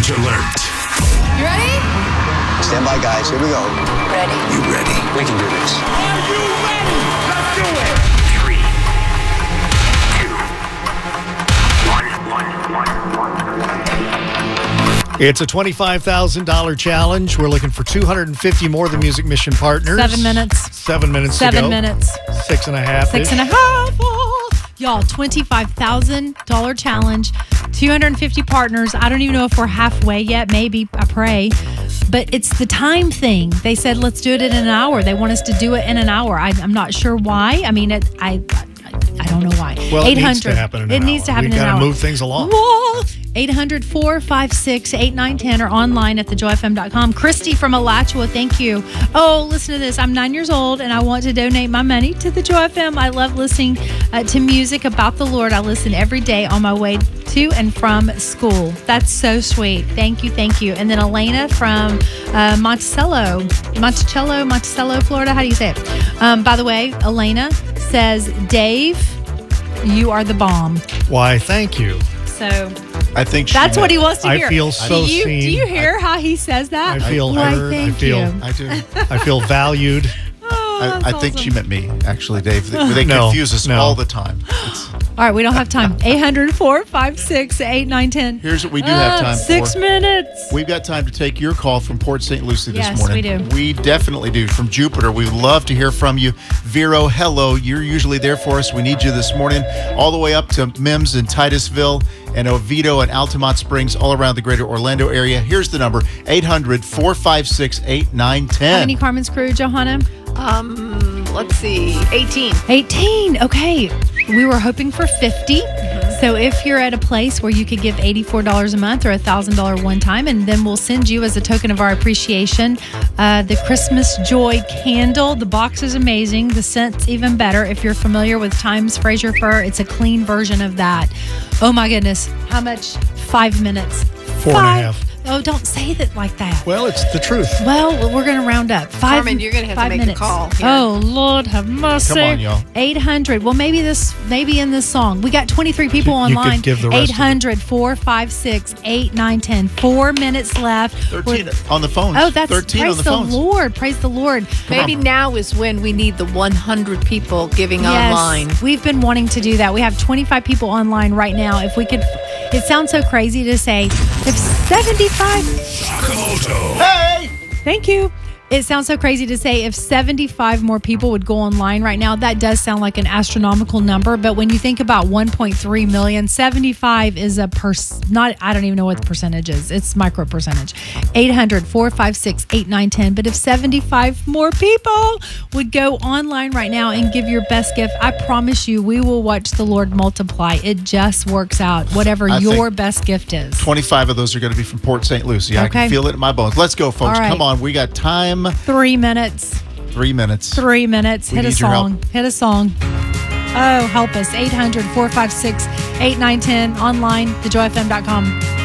Challenge alert. You ready? Stand by, guys. Here we go. Ready. You ready? We can do this. Are you ready? Let's do it. 3, 2, 1. It's a $25,000 challenge. We're looking for 250 more of the Music Mission partners. 7 minutes. 7 minutes to go. 7 minutes. 6.5. 6.5. Oh, y'all, $25,000 challenge. 250 partners. I don't even know if we're halfway yet. Maybe, I pray. But it's the time thing. They said, let's do it in an hour. They want us to do it in an hour. I'm not sure why. I mean, I don't know why. Well, it needs to happen in an hour. It needs to happen in an hour. We've got to move things along. Whoa. 800-456-8910 or online at thejoyfm.com. Christy from Alachua, thank you. Oh, listen to this. I'm 9 years old and I want to donate my money to the Joy FM. I love listening to music about the Lord. I listen every day on my way to and from school. That's so sweet. Thank you, thank you. And then Elena from Monticello, Florida. How do you say it? By the way, Elena says, Dave, you are the bomb. Why, thank you. So I think that's what he wants to hear. I feel so do seen. you hear how he says that? I feel Why, heard. thank I you. feel valued. I think she meant me, actually, Dave. They No, confuse us no. all the time. All right, we don't have time. 800-456-8910. Here's what we do have time for. 6 minutes. We've got time to take your call from Port St. Lucie this Yes, morning. we do. We definitely do. From Jupiter, we would love to hear from you. Vero, hello. You're usually there for us. We need you this morning. All the way up to Mims and Titusville and Oviedo and Altamont Springs, all around the greater Orlando area. Here's the number, 800-456-8910. How many Carmen's crew, Johanna? Let's see. 18. 18. Okay. We were hoping for 50. So if you're at a place where you could give $84 a month or $1,000 one time, and then we'll send you as a token of our appreciation the Christmas Joy candle. The box is amazing. The scent's even better. If you're familiar with Times Fraser Fur, it's a clean version of that. Oh my goodness. How much? 5 minutes. 4.5. Oh, don't say that like that. Well, it's the truth. Well, we're going to round up. Carmen, you're going to have to 5 make minutes. the call here. Oh, Lord have mercy. Come on, y'all. 800. Well, maybe in this song. We got 23 people You could online. give the rest of it. 800-456-8910. 4 minutes left. 13 on the phones. Oh, that's 13 praise on the the phones. Lord. Praise the Lord. Maybe now is when we need the 100 people giving online. We've been wanting to do that. We have 25 people online right now. If we could, it sounds so crazy to say, if 75, Sakamoto. Hey! thank you. It sounds so crazy to say if 75 more people would go online right now. That does sound like an astronomical number, but when you think about 1.3 million, 75 is I don't even know what the percentage is. It's micro percentage. 800-456-8910. But if 75 more people would go online right now and give your best gift, I promise you we will watch the Lord multiply. It just works out, whatever I your think best gift is. 25 of those are going to be from Port St. Lucie. I Okay. can feel it in my bones. Let's go, folks. All right. Come on. We got time. 3 minutes. 3 minutes. 3 minutes. We Hit a need your help. song. Hit a song. Oh, help us. 800-456-8910. Online, thejoyfm.com.